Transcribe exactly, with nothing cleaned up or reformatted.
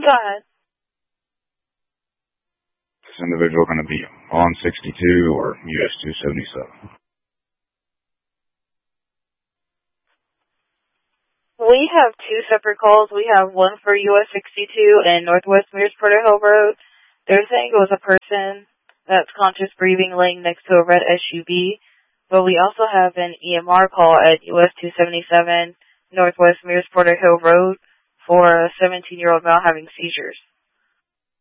Go ahead. This individual going to be on sixty-two or U S two seventy-seven? We have two separate calls. We have one for U S sixty-two and Northwest Mears Porter Hill Road. They're saying it was a person that's conscious breathing laying next to a red S U V. But we also have an E M R call at U S two seventy-seven Northwest Mears Porter Hill Road for a seventeen-year-old male having seizures.